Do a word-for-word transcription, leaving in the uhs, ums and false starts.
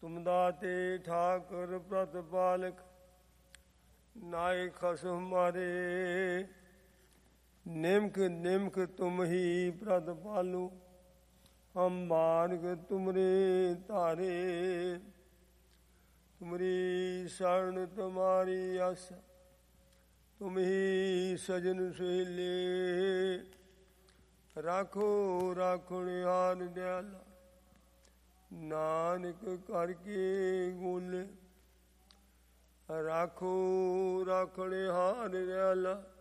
ਤੁਮ ਦਾਤੇ ਠਾਕੁਰ ਪ੍ਰਤਪਾਲਕ, ਨਾਇ ਖਸਮ ਮਾਰੇ। ਨਿਮਕ ਨਿਮਕ ਤੁਮ ਹੀ ਪ੍ਰਤਪਾਲੋ, ਹਮ ਮਾਰਗ ਤੁਮਰੇ ਧਾਰੇ। ਤੁਮਰੀ ਸ਼ਰਨ ਤੁਮਾਰੀ ਆਸ, ਤੁਮ ਹੀ ਸਜਨ ਸੁਹੇਲੇ। ਰਾਖੋ ਰਾਖਣਹਾਰ ਦਿਆਲਾ, ਨਾਨਕ ਕਰ ਕੇ ਗੋਲੇ। ਰਾਖੋ ਰਾਖਣਹਾਰ ਦਿਆਲਾ,